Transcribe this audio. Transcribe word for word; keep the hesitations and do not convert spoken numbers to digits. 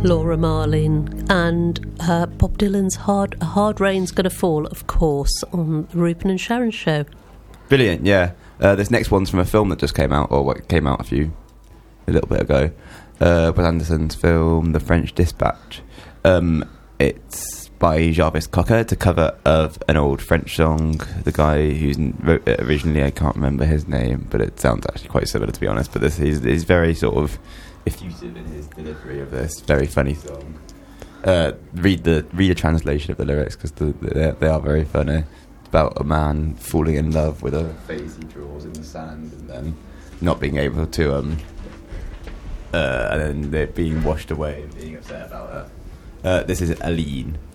Laura Marling, and uh, Bob Dylan's Hard Hard Rain's Gonna Fall, of course, on the Rupin and Sharon show. Brilliant, yeah. Uh, this next one's from a film that just came out, or what came out a few, a little bit ago. Uh, Wes Anderson's film, The French Dispatch. Um, it's by Jarvis Cocker. It's a cover of an old French song. The guy who's wrote it originally, I can't remember his name, but it sounds actually quite similar, to be honest. But this is he's very sort of effusive in his delivery of this very funny song. Uh, read the read a translation of the lyrics, because the, the, they are very funny. It's about a man falling in love with a face he draws in the sand, and then not being able to um uh, and then they're being washed away and being upset about it. Uh, this is Aline.